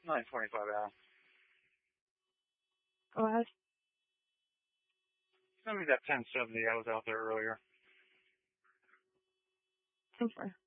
9:25 Al. Go ahead. Send me that 1070. I was out there earlier. 10-4.